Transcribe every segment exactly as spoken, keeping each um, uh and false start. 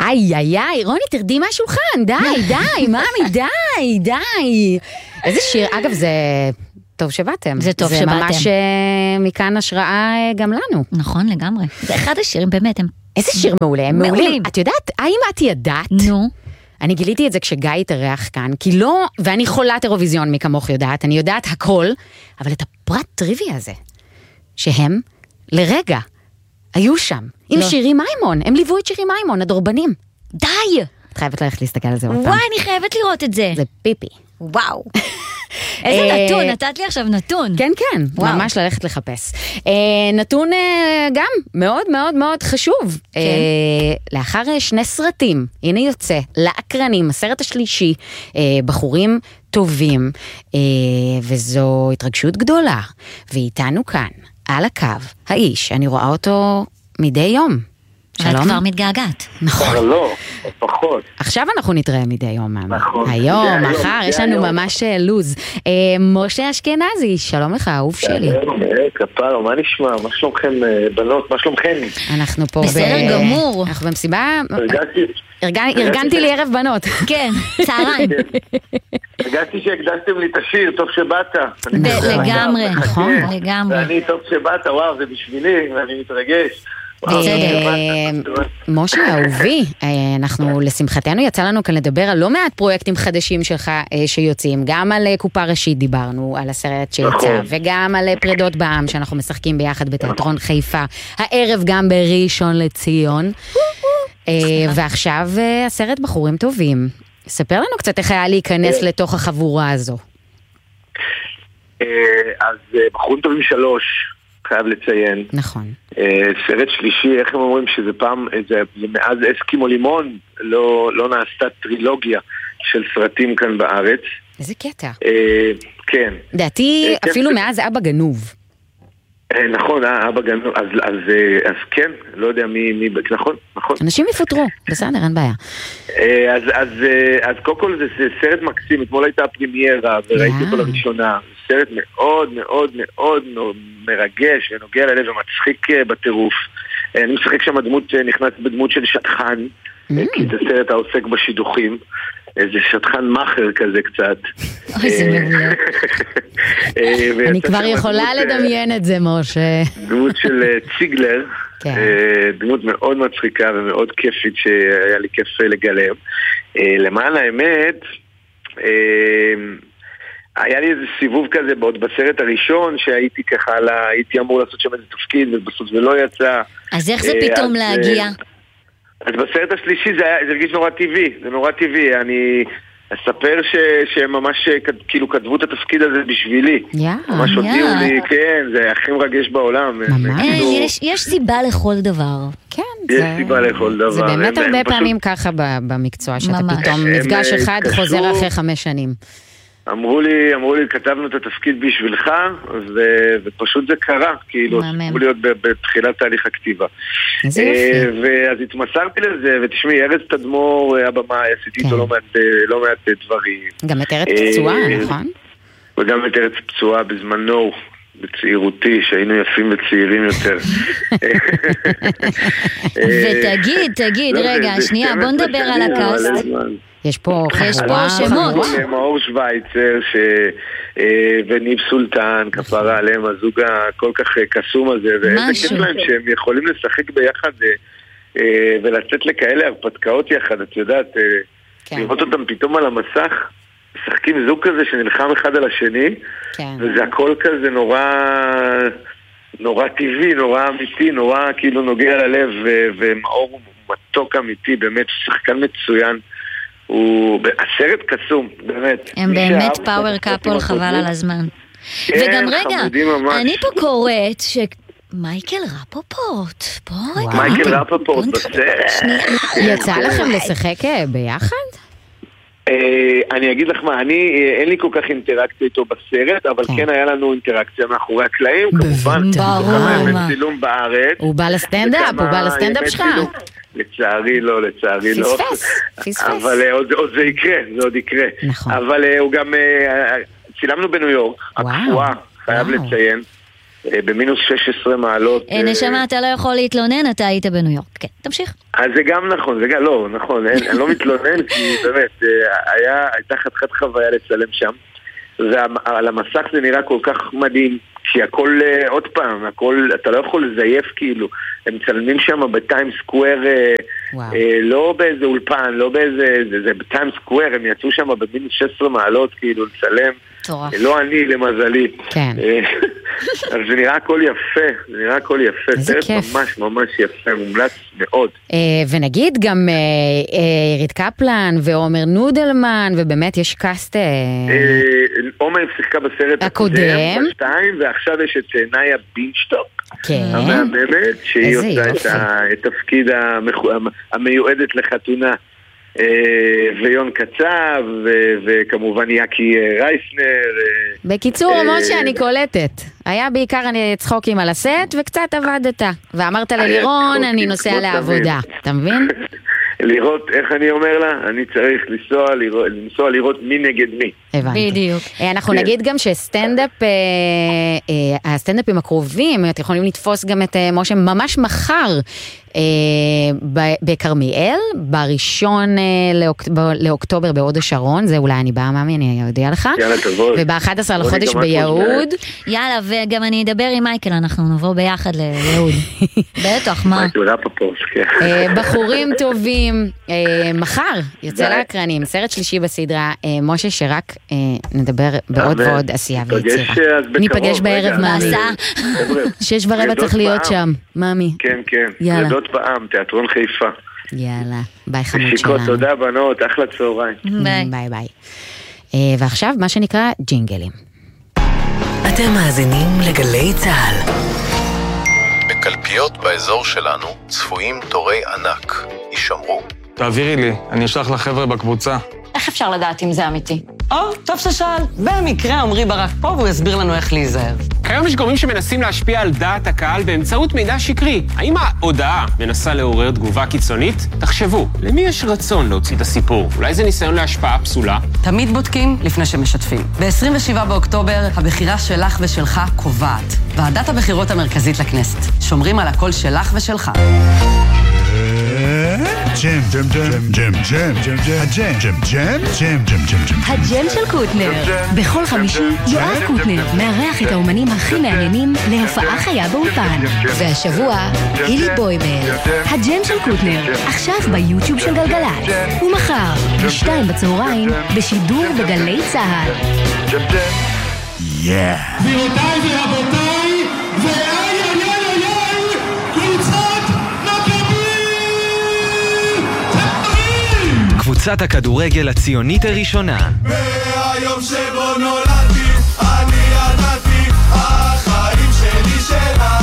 איי, איי, איי, רוני, תרדי מהשולחן, די, די, מאמי, די, די. איזה שיר, אגב, זה טוב שבאתם. זה טוב זה שבאתם. זה ממש מכאן השראה גם לנו. נכון, לגמרי. זה אחד השירים, באמת, הם... איזה שיר מעולה, הם מעולים. מעולים. את יודעת, האם את ידעת? נו. אני גיליתי את זה כשגיא התארח כאן, כי לא, ואני חולת אירוויזיון מי כמוך יודעת, אני יודעת הכל, אבל את הפרט טריוויה הזה, שהם לרגע היו שם, עם לא. שירי מימון, הם ליוו את שירי מימון, הדורבנים. די! את חייבת ללכת להסתכל על זה עוד פעם. וואי, אני חייבת לראות את זה. זה פיפי. וואו. איזה אה, נתון, נתת לי עכשיו נתון. כן, כן, וואו. ממש ללכת לחפש. אה, נתון אה, גם מאוד מאוד מאוד חשוב. אה, לאחר אה, שני סרטים, הנה יוצא, לאקרנים, הסרט השלישי, אה, בחורים טובים, אה, וזו התרגשות גדולה. ואיתנו כאן, על הקו, האיש, אני רואה אותו מדי יום. את שלום. כבר מתגעגעת. נכון. אבל לא, פחות. עכשיו אנחנו נתראה מדי יום, מאמי. נכון. היום, זה היום, מחר, זה יש לנו היום. ממש אה, לוז. אה, משה אשכנזי, שלום לך, אהוב שלי. כפרה, מה נשמע? מה שלומכם, אה, בנות? מה שלומכם? אנחנו פה בסדר ב- גמור. אנחנו במסיבה, הרגשתי, ארגן- ארגנתי לי ערב בנות. כן, צהריים. הרגשתי שהקדשתם לי את השיר, טוב שבאת. אני ב- כזה, לגמרי, מחכה, נכון, לגמרי. ואני טוב שבאת, וואו, זה בשבילי, ואני מתרגש. וואו, בסדר. שבאת. משה אהובי, אה, אנחנו לשמחתנו יצא לנו כאן לדבר על לא מעט פרויקטים חדשים שלך אה, שיוצאים, גם על אה, קופה ראשית דיברנו, על הסרט שיצא, נכון. וגם על אה, פרידות בעם שאנחנו משחקים ביחד בתיאטרון חיפה, הערב גם בראשון לציון, אה, ועכשיו אה, הסרט בחורים טובים. ספר לנו קצת איך היה להיכנס לתוך החבורה הזו. אה, אז אה, בחורים טובים שלוש, חייב לציין. נכון. אה, סרט שלישי, איך הם אומרים שזה פעם, אה, זה, זה מאז אסקימו לימון, לא, לא נעשתה טרילוגיה של סרטים כאן בארץ. איזה קטע. אה, כן. דעתי אה, כן, אפילו זה- מאז אבא גנוב. אה, נכון, אה, אבא גנוב, אז, אז, אה, אז כן, לא יודע מי, מי, נכון, נכון. אנשים יפוטרו, בסדר, אין בעיה. אה, אז, אז, אה, אז קודם כל זה, זה סרט מקסים, אתמול הייתה הפרימיירה וראיתי יא. אותו לראשונה. סרט מאוד מאוד מאוד מאוד מרגש ונוגע ללב ומצחיק אה, בטירוף. אה, אני משחק שם דמות, אה, נכנס בדמות של שטחן, אה, כי זה סרט העוסק בשידוכים. איזה שטחן מאחר כזה קצת. אוי, זה אה, מעולה. אה, ויצא אני כבר שם יכולה דמות, אה, לדמיין את זה, משה. דמות של אה, ציגלר, כן. אה, דמות מאוד מצחיקה ומאוד כיפית שהיה לי כיף אה, לגלם. אה, למען האמת, אה, היה לי איזה סיבוב כזה עוד בסרט הראשון שהייתי ככה, לה, הייתי אמור לעשות שם איזה תפקיד ובסוף זה לא יצא. אז איך זה אה, פתאום אז, להגיע? אה, אז בסרט השלישי זה, היה, זה הרגיש נורא טבעי, זה נורא טבעי. אני אספר ש, שהם ממש כ- כאילו כתבו את התפקיד הזה בשבילי. יא, ממש יא. הודיעו לי, כן, זה הכי מרגש בעולם. ממש. אין, כאילו, יש- יש סיבה לכל דבר. כן, יש זה- סיבה לכל דבר. זה באמת הם- הרבה הם פשוט- פעמים ככה ב- במקצוע, שאתה ממש. פתאום הם, מפגש אה, אחד התקשרו. חוזר אחרי חמש שנים. אמרו לי, אמרו לי, כתבנו את התפקיד בשבילך, ו- ופשוט זה קרה, כאילו, מהמם. אמרו להיות ב- בתחילת תהליך הכתיבה. איזה אה, יופי. ואז התמסרתי לזה, ותשמעי, ארז תדמור, הבמאי, עשיתי כן. איתו לא מעט, אה, לא מעט אה, דברים. גם את ארץ אה, פצועה, נכון? וגם את ארץ פצועה בזמנו, בצעירותי, שהיינו יפים וצעירים יותר. ותגיד, תגיד, לא, זה- רגע, זה שנייה, בוא שתים עשרה נדבר על שנים, הקאסט. אבל זמן. יש פה יש פה חבורה, שמות. חבורה. מאור שווייצר ש... אה, וניב סולטן, כפרה עליהם, הזוג הכל כך אה, קסום הזה, ואיזה משהו. כיף להם שהם יכולים לשחק ביחד אה, אה, ולצאת לכאלה הרפתקאות יחד, את יודעת, אה, כן. לראות אותם פתאום על המסך, משחקים זוג כזה שנלחם אחד על השני, כן. וזה הכל כזה נורא... נורא טבעי, נורא אמיתי, נורא כאילו נוגע ללב, ו- ומאור הוא מתוק אמיתי, באמת, שחקן מצוין. הוא... הסרט קסום, באמת. הם מי באמת שאהב את פאוור הסרטים קאפול הקודמים, חבל על הזמן. כן, וגם רגע, חמודים ממש. אני פה קוראת ש... מייקל רפופורט, בוא רגע. וואו. מייקל רפפורט בוא נדבר בסרט. שנייה. יצא לכם לשחק אה, ביחד? אה, אני אגיד לך מה, אני, אה, אין לי כל כך אינטראקציה איתו בסרט, אבל כן. כן היה לנו אינטראקציה מאחורי הקלעים, כמובן. ברור. כמה ימי צילום בארץ. הוא בא לסטנדאפ, וכמה הוא בא לסטנדאפ ימי שלך. צילום. לצערי לא, לצערי לא. פספס, פספס. אבל אה, עוד, עוד זה יקרה, זה עוד יקרה. נכון. אבל אה, הוא גם, אה, צילמנו בניו יורק, וואו, הקפואה, חייב וואו. לציין. במינוס שש עשרה מעלות. נשמה, אתה לא יכול להתלונן, אתה היית בניו יורק. כן, תמשיך. אז זה גם נכון, זה גם, לא, נכון, אני לא מתלונן, כי באמת, היה, הייתה חתיכת חוויה לצלם שם, ועל המסך זה נראה כל כך מדהים, כי הכל, עוד פעם, הכל, אתה לא יכול לזייף כאילו, הם מצלמים שם בטיים סקוואר, לא באיזה אולפן, לא באיזה, זה, זה בטיים סקוואר, הם יצאו שם במינוס שש עשרה מעלות כאילו לצלם, לא אני למזלי. כן. אז זה נראה הכל יפה, זה נראה הכל יפה, סרט ממש ממש יפה, מומלץ מאוד. ונגיד גם עירית קפלן ועומר נודלמן, ובאמת יש קאסט... עומר שיחקה בסרט הקודם, בשתיים, ועכשיו יש את נאיה בינשטוק, המאמנת, שהיא עושה את תפקיד המיועדת לחתונה. ויון קצב, וכמובן יאקי רייסנר. בקיצור, משה, אני קולטת. היה בעיקר אני צחוקים על הסט, וקצת עבדת. ואמרת ללירון, אני נוסע לעבודה. אתה מבין? לראות, איך אני אומר לה? אני צריך לנסוע, לנסוע לראות מי נגד מי. הבנתי. בדיוק. אנחנו נגיד גם שסטנדאפ, הסטנדאפים הקרובים, אתם יכולים לתפוס גם את משה ממש מחר, בקרמיאל, בראשון לאוקטובר בהוד השרון, זה אולי אני באה מאמי, אני יודע לך, וב-אחד עשר לחודש ביהוד. יאללה, וגם אני אדבר עם מייקל, אנחנו נבוא ביחד ליהוד. בטח, מה? מייקל רפפורט, כן. בחורים טובים, מחר יוצא לאקרנים, סרט שלישי בסדרה, משה שרק נדבר בעוד ועוד עשייה ויצירה. ניפגש בערב, מאמי. שש ורבע צריך להיות שם, מאמי. כן, כן. יאללה. בעם, תיאטרון חיפה. יאללה, ביי חמוד שלנו. תודה בנות, אחלה צהריים. ביי. ביי ביי. ועכשיו מה שנקרא ג'ינגלים. אתם מאזינים לגלי צהל. בקלפיות באזור שלנו צפויים תורי ענק. יישמרו. תעבירי לי, אני אשלח לחבר'ה בקבוצה. איך אפשר לדעת אם זה אמיתי? או, טוב ששאל. במקרה עמרי ברק פה והוא יסביר לנו איך להיזהר. כיום יש גורמים שמנסים להשפיע על דעת הקהל באמצעות מידע שקרי. האם ההודעה מנסה לעורר תגובה קיצונית? תחשבו, למי יש רצון להוציא את הסיפור? אולי זה ניסיון להשפעה פסולה? תמיד בודקים לפני שמשתפים. ב-עשרים ושבעה באוקטובר, הבחירה שלך ושלך קובעת. ועדת הבחירות המרכזית לכנסת. שומרים על הקול שלך ושלך. ג'ם, ג'ם, ג'ם, ג'ם, ג'ם, ג'ם, ג'ם, ג'ם, ג'ם, ג'ם, ג'ם, ג'ם. הג'ם של קוטנר. בכל חמישי, יואב קוטנר מארח את האומנים הכי מעניינים להופעה חיה באולפן. והשבוע, הילי בוימל. הג'ם של קוטנר, עכשיו ביוטיוב של גלגלצ. ומחר, בשתיים בצהריים, בשידור בגלי צהל. יא! גבירותיי ורבותיי, ואיי איי איי איי, קבוצת מכבי תל-אביב! קבוצת הכדורגל הציונית הראשונה. מהיום שבו נולדתי, אני ידעתי, החיים שלי שלה.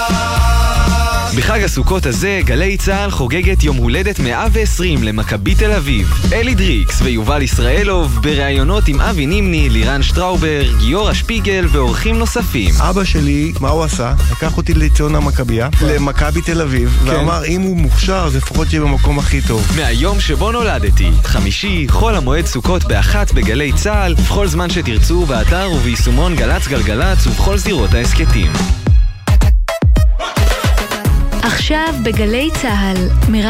בחג הסוכות הזה, גלי צהל חוגגת יום הולדת מאה ועשרים למכבי תל אביב. אלי דריקס ויובל ישראלוב בראיונות עם אבי נימני, לירן שטראובר, גיורא שפיגל ואורחים נוספים. אבא שלי, מה הוא עשה? לקח אותי לציון המכביה, למכבי תל אביב, ואמר אם הוא מוכשר, אז לפחות שיהיה במקום הכי טוב. מהיום שבו נולדתי, חמישי, חול המועד סוכות באחת בגלי צהל, ובכל זמן שתרצו באתר וביישומון גלץ גלגלץ ובכל זירות העסקתים. עכשיו בגלי צהל,